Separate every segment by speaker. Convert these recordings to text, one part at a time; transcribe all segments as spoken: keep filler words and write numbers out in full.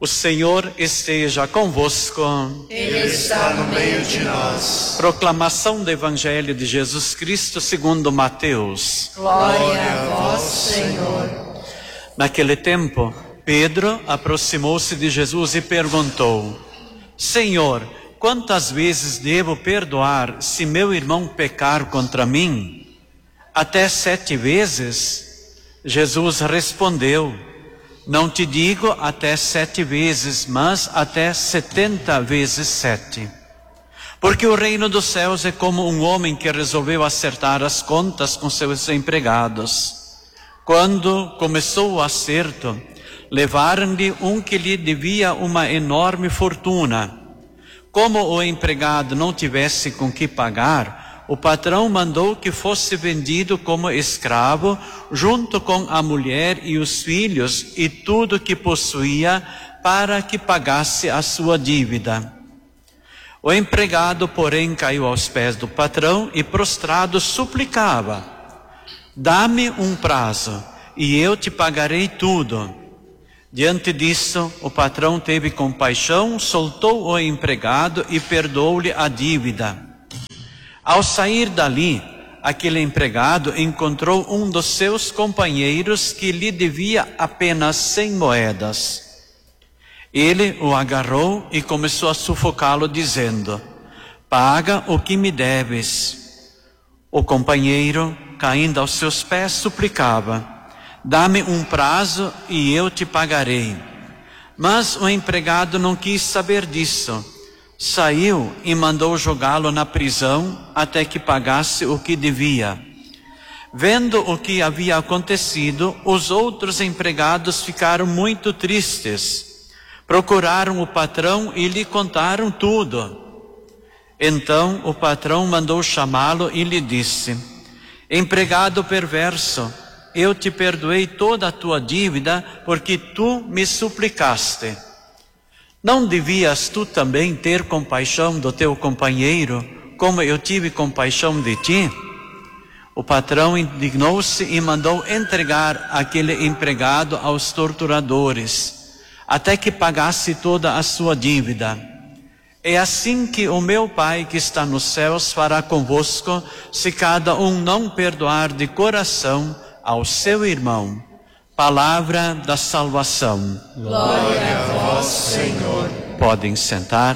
Speaker 1: O Senhor esteja convosco.
Speaker 2: Ele está no meio de nós.
Speaker 1: Proclamação do Evangelho de Jesus Cristo segundo Mateus.
Speaker 2: Glória a vós, Senhor.
Speaker 1: Naquele tempo, Pedro aproximou-se de Jesus e perguntou: Senhor, quantas vezes devo perdoar se meu irmão pecar contra mim? Até sete vezes? Jesus respondeu: Não te digo até sete vezes, mas até setenta vezes sete. Porque o reino dos céus é como um homem que resolveu acertar as contas com seus empregados. Quando começou o acerto, levaram-lhe um que lhe devia uma enorme fortuna. Como o empregado não tivesse com que pagar, o patrão mandou que fosse vendido como escravo, junto com a mulher e os filhos e tudo que possuía, para que pagasse a sua dívida. O empregado, porém, caiu aos pés do patrão e, prostrado, suplicava: Dá-me um prazo, e eu te pagarei tudo. Diante disso, o patrão teve compaixão, soltou o empregado e perdoou-lhe a dívida. Ao sair dali, aquele empregado encontrou um dos seus companheiros que lhe devia apenas cem moedas. Ele o agarrou e começou a sufocá-lo, dizendo: Paga o que me deves. O companheiro, caindo aos seus pés, suplicava: Dá-me um prazo e eu te pagarei. Mas o empregado não quis saber disso. Saiu e mandou jogá-lo na prisão até que pagasse o que devia. Vendo o que havia acontecido, os outros empregados ficaram muito tristes. Procuraram o patrão e lhe contaram tudo. Então o patrão mandou chamá-lo e lhe disse: Empregado perverso, eu te perdoei toda a tua dívida porque tu me suplicaste. Não devias tu também ter compaixão do teu companheiro, como eu tive compaixão de ti? O patrão indignou-se e mandou entregar aquele empregado aos torturadores, até que pagasse toda a sua dívida. É assim que o meu Pai que está nos céus fará convosco, se cada um não perdoar de coração ao seu irmão. Palavra da salvação.
Speaker 2: Glória a vós, Senhor.
Speaker 1: Podem sentar.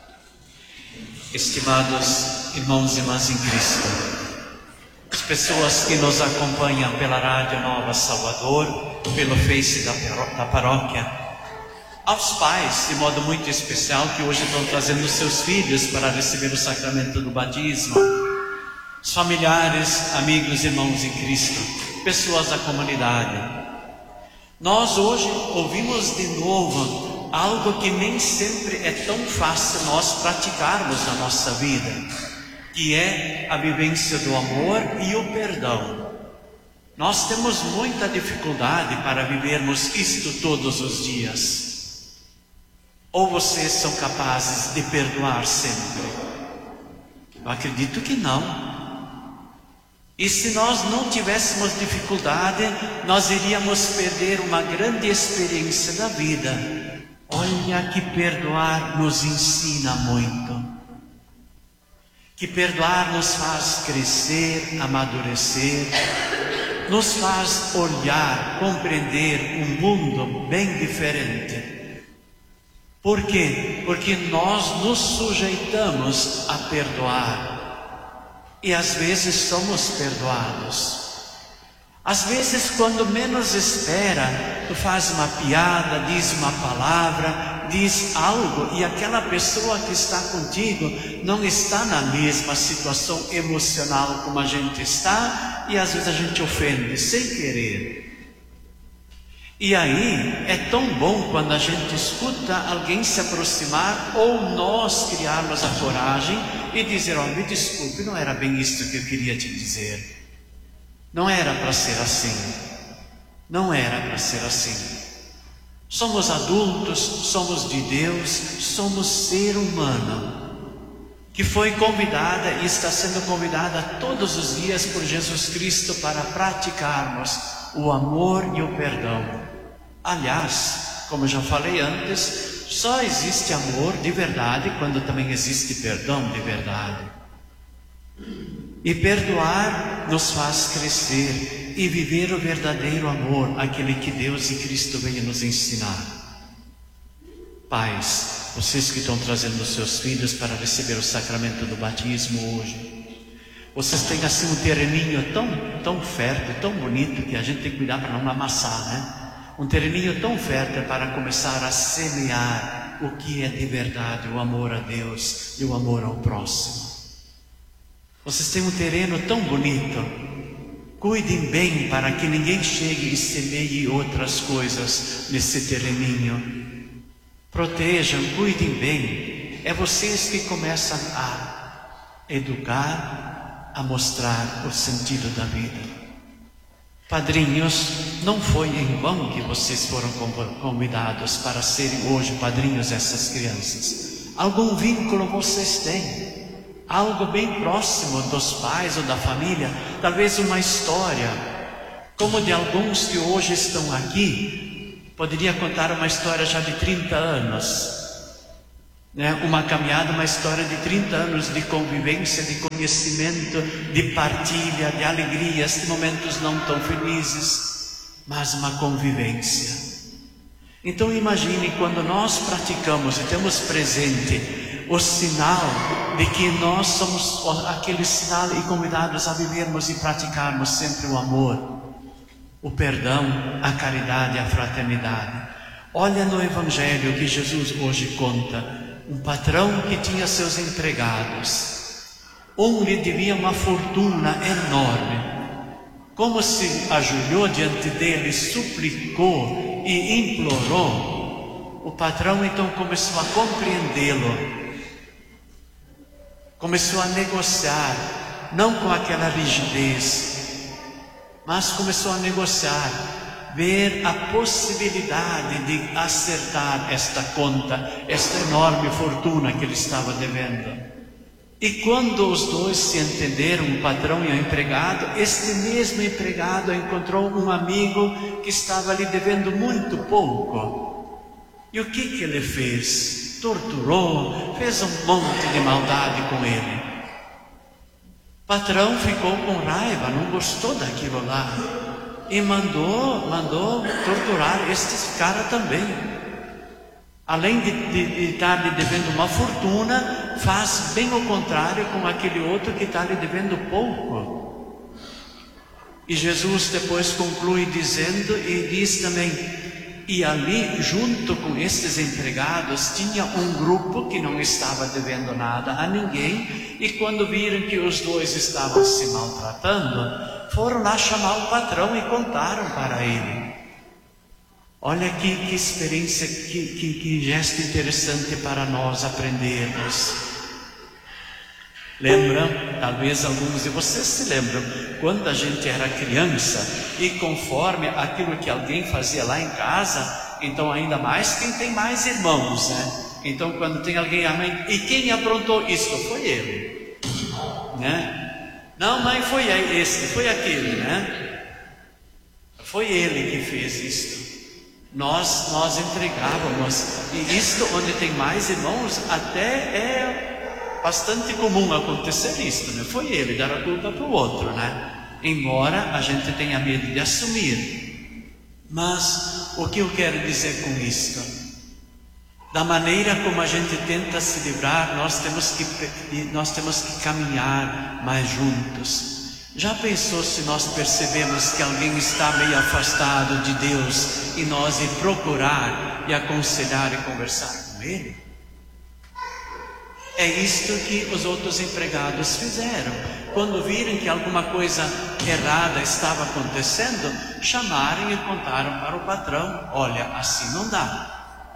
Speaker 1: Estimados irmãos e irmãs em Cristo, as pessoas que nos acompanham pela Rádio Nova Salvador, pelo Face da, da paróquia, aos pais, de modo muito especial, que hoje estão trazendo seus filhos para receber o sacramento do batismo, os familiares, amigos, irmãos em Cristo, pessoas da comunidade. Nós hoje ouvimos de novo algo que nem sempre é tão fácil nós praticarmos na nossa vida, que é a vivência do amor e o perdão. Nós temos muita dificuldade para vivermos isto todos os dias. Ou vocês são capazes de perdoar sempre? Eu acredito que não. E se nós não tivéssemos dificuldade, nós iríamos perder uma grande experiência da vida. Olha que perdoar nos ensina muito. Que perdoar nos faz crescer, amadurecer, nos faz olhar, compreender um mundo bem diferente. Por quê? Porque nós nos sujeitamos a perdoar. E às vezes somos perdoados. Às vezes, quando menos espera, tu faz uma piada, diz uma palavra, diz algo, e aquela pessoa que está contigo não está na mesma situação emocional como a gente está, e às vezes a gente ofende sem querer. E aí é tão bom quando a gente escuta alguém se aproximar, ou nós criarmos a coragem e dizer: oh, me desculpe, não era bem isso que eu queria te dizer. Não era para ser assim. Não era para ser assim. Somos adultos, somos de Deus, somos ser humano, que foi convidada e está sendo convidada todos os dias por Jesus Cristo para praticarmos o amor e o perdão. Aliás, como já falei antes, só existe amor de verdade quando também existe perdão de verdade. E perdoar nos faz crescer e viver o verdadeiro amor, aquele que Deus e Cristo veio nos ensinar. Pais, vocês que estão trazendo os seus filhos para receber o sacramento do batismo hoje, vocês têm assim um terreninho tão, tão fértil, tão bonito, que a gente tem que cuidar para não amassar, né? Um terreninho tão fértil para começar a semear o que é de verdade, o amor a Deus e o amor ao próximo. Vocês têm um terreno tão bonito, cuidem bem para que ninguém chegue e semeie outras coisas nesse terreninho. Protejam, cuidem bem. É vocês que começam a educar, a mostrar o sentido da vida. Padrinhos, não foi em vão que vocês foram convidados para serem hoje padrinhos dessas crianças. Algum vínculo vocês têm, algo bem próximo dos pais ou da família, talvez uma história, como de alguns que hoje estão aqui. Poderia contar uma história já de trinta anos, né? Uma caminhada, uma história de trinta anos de convivência, de conhecimento, de partilha, de alegrias, de momentos não tão felizes, mas uma convivência. Então imagine quando nós praticamos e temos presente o sinal de que nós somos aquele sinal e convidados a vivermos e praticarmos sempre o amor, o perdão, a caridade, a fraternidade. Olha no Evangelho que Jesus hoje conta, um patrão que tinha seus empregados. Um lhe devia uma fortuna enorme. Como se ajoelhou diante dele, suplicou e implorou, o patrão então começou a compreendê-lo. Começou a negociar, não com aquela rigidez, mas começou a negociar, ver a possibilidade de acertar esta conta, esta enorme fortuna que ele estava devendo. E quando os dois se entenderam, o patrão e o empregado, este mesmo empregado encontrou um amigo que estava lhe devendo muito pouco. E o que que ele fez? Torturou, fez um monte de maldade com ele. O patrão ficou com raiva, não gostou daquilo lá e mandou, mandou torturar este cara também. Além de, de, de estar lhe devendo uma fortuna, faz bem o contrário com aquele outro que está lhe devendo pouco. E Jesus depois conclui dizendo, e diz também, e ali junto com estes empregados tinha um grupo que não estava devendo nada a ninguém, e quando viram que os dois estavam se maltratando, foram lá chamar o patrão e contaram para ele. Olha que, que experiência, que, que, que gesto interessante para nós aprendermos. Lembram? Talvez alguns de vocês se lembram, quando a gente era criança e conforme aquilo que alguém fazia lá em casa, então ainda mais quem tem mais irmãos, né? Então quando tem alguém, a mãe, e quem aprontou isto? Foi ele, né? Não, mãe, foi esse, foi aquele, né? Foi ele que fez isto. Nós, nós entregávamos, e isto onde tem mais irmãos, até é bastante comum acontecer isto, né? Foi ele dar a culpa para o outro, né? Embora a gente tenha medo de assumir. Mas o que eu quero dizer com isto? Da maneira como a gente tenta se livrar, nós temos que, nós temos que caminhar mais juntos. Já pensou se nós percebemos que alguém está meio afastado de Deus e nós ir procurar e aconselhar e conversar com ele? É isto que os outros empregados fizeram. Quando viram que alguma coisa errada estava acontecendo, chamaram e contaram para o patrão: olha, assim não dá.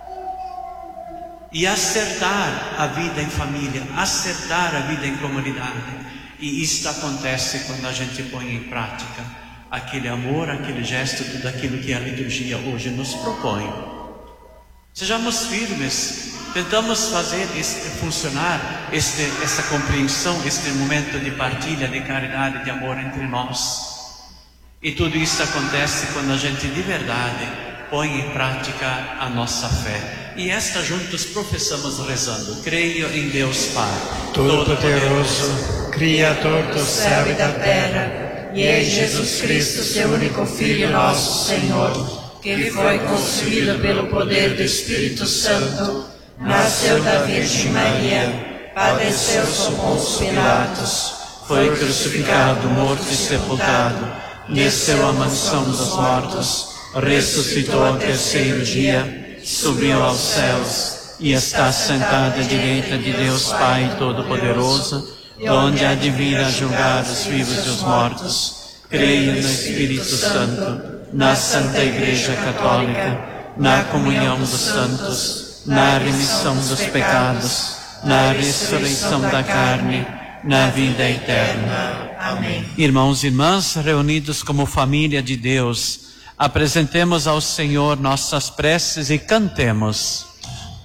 Speaker 1: E acertar a vida em família, acertar a vida em comunidade. E isto acontece quando a gente põe em prática aquele amor, aquele gesto, tudo aquilo que a liturgia hoje nos propõe. Sejamos firmes, tentamos fazer este, funcionar este, essa compreensão, este momento de partilha, de caridade, de amor entre nós. E tudo isso acontece quando a gente de verdade põe em prática a nossa fé. E esta juntos professamos rezando: creio em Deus Pai,
Speaker 2: Todo-Poderoso, Criador do céu e da terra, e em Jesus Cristo, seu único Filho, nosso Senhor, que foi concebido pelo poder do Espírito Santo, nasceu da Virgem Maria, padeceu sob Pôncio Pilatos,
Speaker 1: foi crucificado, morto e sepultado, desceu à mansão dos mortos, ressuscitou ao terceiro dia, subiu aos céus e está sentado à direita de Deus Pai Todo-Poderoso, onde há de vir a julgar os vivos e os mortos. Creio no Espírito Santo, na Santa Igreja Católica, na comunhão dos santos, na remissão dos pecados, na ressurreição da carne, na vida eterna.
Speaker 2: Amém.
Speaker 1: Irmãos e irmãs, reunidos como família de Deus, apresentemos ao Senhor nossas preces e cantemos.